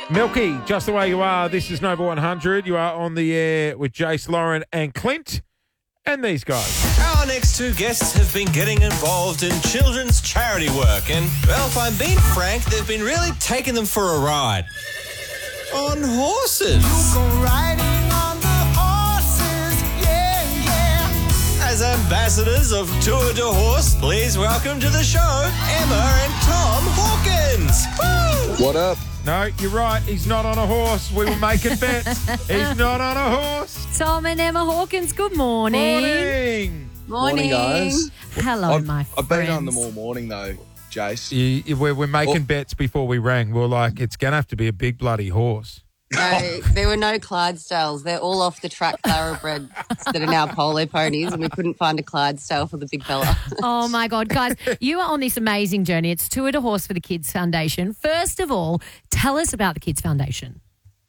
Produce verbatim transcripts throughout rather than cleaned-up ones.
Milky, just the way you are. This is Nova one hundred. You are on the air with Jace, Lauren and Clint and these guys. Our next two guests have been getting involved in children's charity work and, well, if I'm being frank, they've been really taking them for a ride. On horses. You go riding on the horses, yeah, yeah. As ambassadors of Tour de Horse, please welcome to the show, Emma and Tom Hawkins. Woo! What up? No, you're right. He's not on a horse. We were making bets. He's not on a horse. Tom and Emma Hawkins, good morning. Morning. Morning, guys. Hello, I've, my I've friends. been on them all morning, though, Jace. You, you- we're, we're making Oh. bets before we rang. We are like, it's going to have to be a big bloody horse. No, there were no Clydesdales. They're all off the track thoroughbreds that are now polo ponies, and we couldn't find a Clydesdale for the big fella. Oh, my God. Guys, you are on this amazing journey. It's Tour de Horse for the Kids Foundation. First of all, tell us about the Kids Foundation.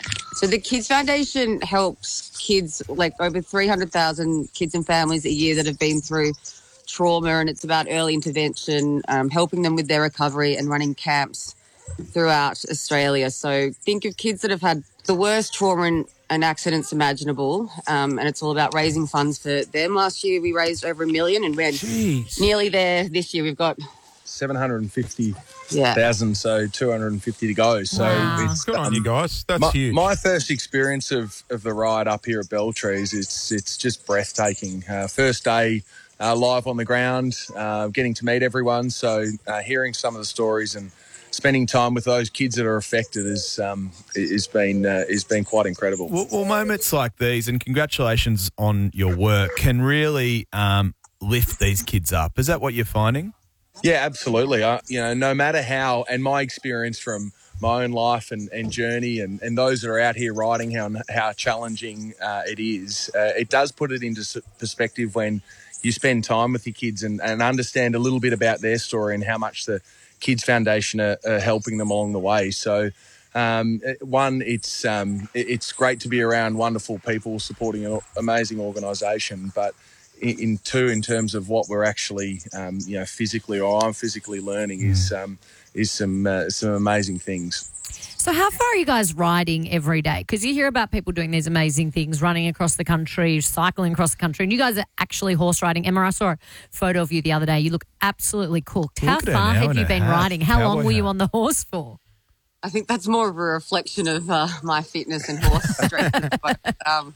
So the Kids Foundation helps kids, like over three hundred thousand kids and families a year that have been through trauma, and it's about early intervention, um, helping them with their recovery and running camps throughout Australia. So think of kids that have had the worst trauma and, and accidents imaginable, um, and it's all about raising funds for them. Last year we raised over a million, and we're Jeez. nearly there this year. We've got, seven hundred fifty yeah. thousand, so two hundred fifty to go. So Wow. it's Good on um, you guys. That's my, huge. my first experience of, of the ride up here at Beltrees, it's it's just breathtaking. Uh, first day uh, live on the ground, uh, getting to meet everyone. So uh, hearing some of the stories and spending time with those kids that are affected has um, is been uh, is been quite incredible. Well, well, moments like these, and congratulations on your work, can really um, lift these kids up. Is that what you're finding? Yeah, absolutely. I, you know, no matter how, and my experience from my own life and, and journey, and, and those that are out here riding, how how challenging uh, it is, uh, it does put it into s- perspective when you spend time with your kids and, and understand a little bit about their story and how much the Kids Foundation are, are helping them along the way. So, um, one, it's um, it- it's great to be around wonderful people supporting an amazing organisation, but in, in two, in terms of what we're actually, um, you know, physically or I'm physically learning is um, is some uh, some amazing things. So how far are you guys riding every day? Because you hear about people doing these amazing things, running across the country, cycling across the country, and you guys are actually horse riding. Emma, I saw a photo of you the other day. You look absolutely cooked. How Look at her far now have in you her been hat. riding? How long Cowboy were you hat. on the horse for? I think that's more of a reflection of uh, my fitness and horse strength. But um,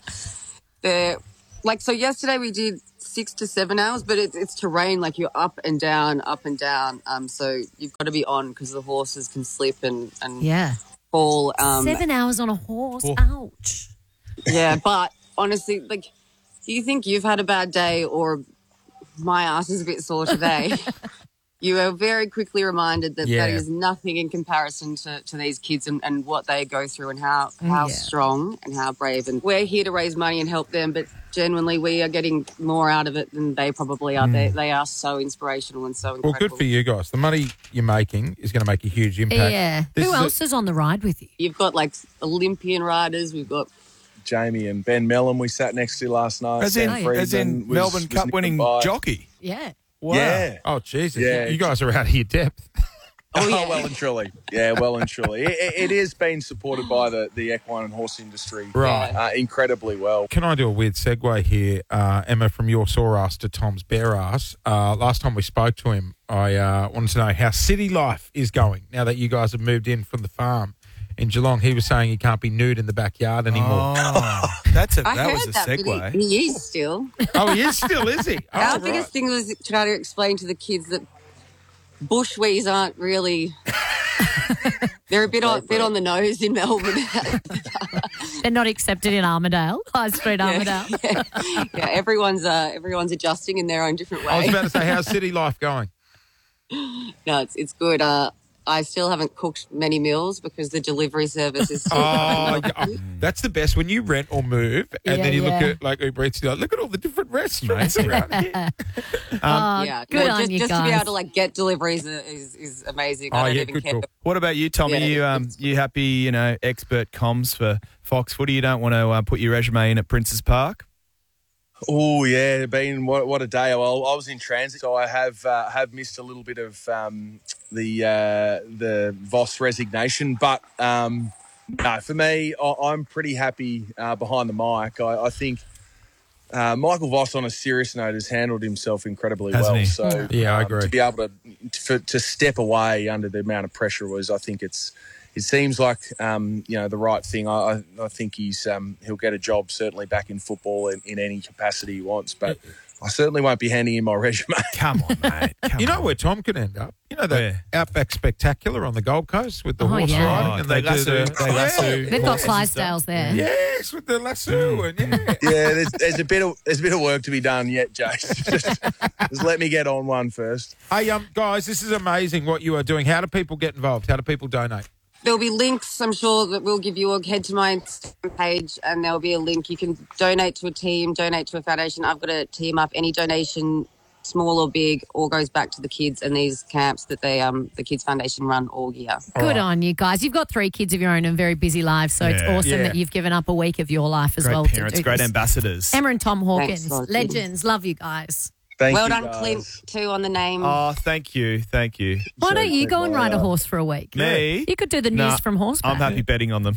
the like, so yesterday we did six to seven hours, but it's it's terrain, like you're up and down, up and down. Um, so you've got to be on because the horses can slip and and Yeah. fall. Um, Seven hours on a horse. Oh. Ouch. yeah, but honestly, like, do you think you've had a bad day or my ass is a bit sore today? You are very quickly reminded that Yeah. that is nothing in comparison to, to these kids and, and what they go through and how, how Yeah. strong and how brave. And we're here to raise money and help them, but genuinely we are getting more out of it than they probably are. They, they are so inspirational and so incredible. Well, good for you guys. The money you're making is going to make a huge impact. Yeah. This Who is a- else is on the ride with you? You've got like Olympian riders. We've got Jamie and Ben Mellon we sat next to last night. As in, Sam as in Friedman was- Melbourne was Cup nipping winning by. jockey. Yeah. Wow. Yeah. Oh, Jesus. Yeah. You guys are out of your depth. Oh, Oh, yeah. well and truly. Yeah, well and truly. It, it, it is being supported by the, the equine and horse industry Right. uh, incredibly well. Can I do a weird segue here, uh, Emma, from your sore ass to Tom's bare ass? Uh, last time we spoke to him, I uh, wanted to know how city life is going now that you guys have moved in from the farm in Geelong. He was saying he can't be nude in the backyard anymore. Oh, that's a, I that heard was a that, but segue. he, he is still. Oh, he is still, is he? Oh, Our right. biggest thing was trying to explain to the kids that bushwees aren't really. They're a bit on, bit on the nose in Melbourne. They're not accepted in Armadale, High Street Armadale. yeah, yeah, everyone's uh, everyone's adjusting in their own different way. I was about to say, how's city life going? No, it's it's good. Uh, I still haven't cooked many meals because the delivery service is still. Oh, yeah, oh, that's the best when you rent or move, and Yeah, then you look yeah. at like Uber Eats, you're like, look at all the different restaurants around here. Oh, yeah, good no, on just, you just guys. to be able to like get deliveries is is amazing. Oh, I don't yeah, even good care. call. What about you, Tom? Yeah, Are you um, you happy? You know, expert comms for Fox Footy. You don't want to uh, put your resume in at Princes Park. Oh yeah, been what what a day. Well, I was in transit, so I have uh, have missed a little bit of um, the uh, the Voss resignation, but um, No, for me, I, I'm pretty happy uh, behind the mic. I, I think uh, Michael Voss, on a serious note, has handled himself incredibly Hasn't well. he? So Yeah, I um, agree. To be able to for, to step away under the amount of pressure was, I think it's. It seems like um, you know the right thing. I, I, I think he's um, he'll get a job certainly back in football in, in any capacity he wants. But I certainly won't be handing him my resume. Come on, mate. Come You know on. where Tom could end up? You know that Where? Outback Spectacular on the Gold Coast with the Oh, horse yeah. riding, Oh, and they they, do lasso- the they lasso- Yeah. They've got Horses and Clydesdales stuff. there. Yes, with the lasso and yeah. Yeah, there's, there's a bit of there's a bit of work to be done yet, Jace. Just, just let me get on one first. Hey, um, guys, this is amazing what you are doing. How do people get involved? How do people donate? There'll be links, I'm sure, that we'll give you. Or head to my Instagram page and there'll be a link. You can donate to a team, donate to a foundation. I've got a team up. Any donation, small or big, all goes back to the kids and these camps that they um the Kids Foundation run all year. Good on you guys. You've got three kids of your own and very busy lives, so it's Yeah. awesome Yeah. that you've given up a week of your life as Great well parents, to do great this. ambassadors. Emma and Tom Hawkins, Thanks, Lottie. legends. Love you guys. Thank well you, done, guys. Clint, too, on the name. Oh, thank you. Thank you. Why don't you go and ride a Wow. horse for a week? Me? You could do the news Nah, from horseback. I'm happy betting on them.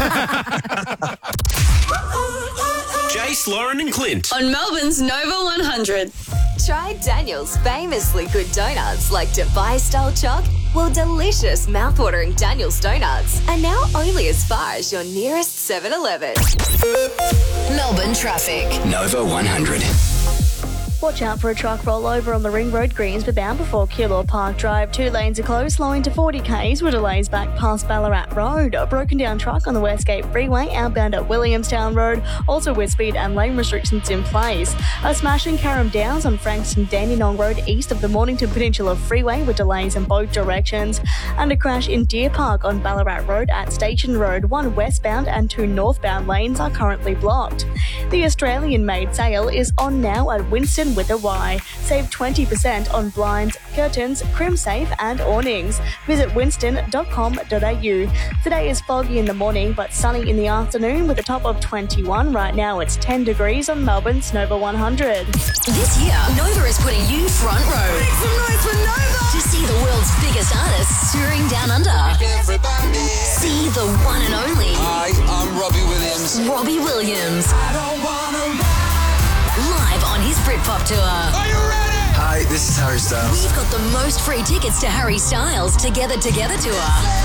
Jace, Lauren, and Clint. On Melbourne's Nova one hundred. Try Daniel's famously good donuts like Dubai-style choc. Well, delicious mouthwatering Daniel's donuts are now only as far as your nearest seven eleven. Melbourne traffic. Nova one hundred. Watch out for a truck rollover on the Ring Road Greensby bound before Keilor Park Drive. Two lanes are closed, slowing to forty k's with delays back past Ballarat Road. A broken down truck on the Westgate Freeway outbound at Williamstown Road, also with speed and lane restrictions in place. A smash in Carrum Downs on Frankston Dandenong Road east of the Mornington Peninsula Freeway with delays in both directions. And a crash in Deer Park on Ballarat Road at Station Road. One westbound and two northbound lanes are currently blocked. The Australian-made sale is on now at Winston with a Y. Save twenty percent on blinds, curtains, crimsafe and awnings. Visit winston dot com dot a u. Today is foggy in the morning but sunny in the afternoon with a top of twenty-one. Right now it's ten degrees on Melbourne's Nova one hundred. This year, Nova is putting you front row. Make some noise for Nova! To see the world's biggest artists touring down under. Everybody. See the one and only Hi, I'm Robbie Williams. Robbie Williams I don't wanna ride. live on his Britpop tour. Are you ready? Hi, this is Harry Styles. We've got the most free tickets to Harry Styles Together Together tour.